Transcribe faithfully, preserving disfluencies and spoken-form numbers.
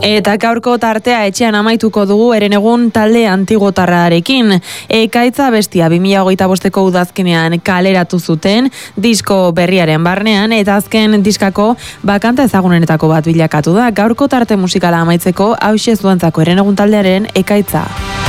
Eta gaurko tartea etxean amaituko dugu Herenegun talde antigotarrarekin. Ekaitza bestia bi mila hogeita bosteko udazkenean kaleratu zuten disko berriaren barnean eta azken diskako bakanta ezagunenetako bat bilakatu da. Gaurko tarte musikala amaitzeko hauxe zuentzako Herenegun taldearen Ekaitza.